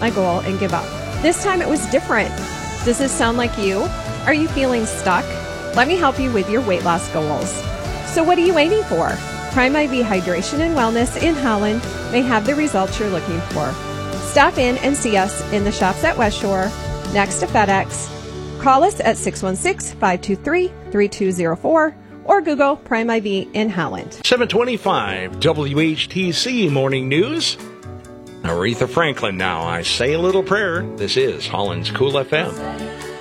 my goal and give up. This time it was different. Does this sound like you? Are you feeling stuck? Let me help you with your weight loss goals. So what are you waiting for? Prime IV Hydration and Wellness in Holland may have the results you're looking for. Stop in and see us in the shops at West Shore, next to FedEx. Call us at 616-523-3204 or Google Prime IV in Holland. 725 WHTC Morning News. Aretha Franklin now. I say a little prayer. This is Holland's Cool FM.